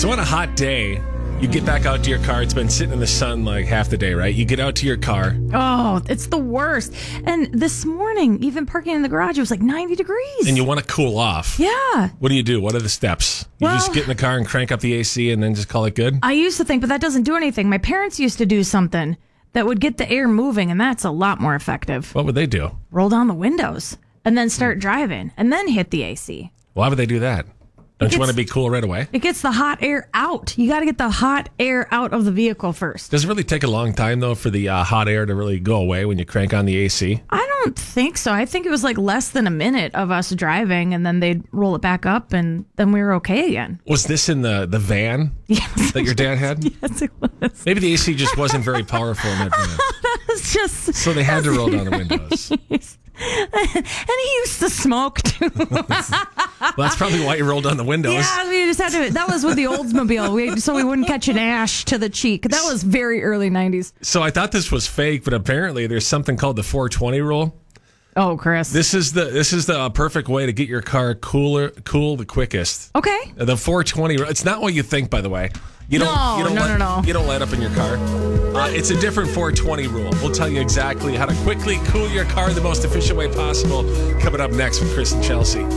So on a hot day, you get back out to your car. It's been sitting in the sun like half the day, right? You get out to your car. Oh, it's the worst. And this morning, even parking in the garage, it was like 90 degrees. And you want to cool off. Yeah. What do? What are the steps? You Well, just get in the car and crank up the AC and then just call it good? I used to think, but that doesn't do anything. My parents used to do something that would get the air moving, and that's a lot more effective. What would they do? Roll down the windows and then start driving and then hit the AC. Why would they do that? Don't you want to be cool right away? It gets the hot air out. You got to get the hot air out of the vehicle first. Does it really take a long time, though, for the hot air to really go away when you crank on the AC? I don't think so. I think it was like less than a minute of us driving, and then they'd roll it back up, and then we were okay again. Was this in the van that your dad had? Yes, it was. Maybe the AC just wasn't very powerful in that van. It's just So they had to roll down the windows. and he used to smoke too. Well, that's probably why you rolled down the windows. Yeah, we just had to. That was with the Oldsmobile, so we wouldn't catch an ash to the cheek. That was very early 90s. So I thought this was fake, but apparently there's something called the 420 rule. Oh, Chris. This is the perfect way to get your car cool the quickest. Okay. The 420. It's not what you think, by the way. You don't light up in your car. It's a different 420 rule. We'll tell you exactly how to quickly cool your car the most efficient way possible. Coming up next with Chris and Chelsea.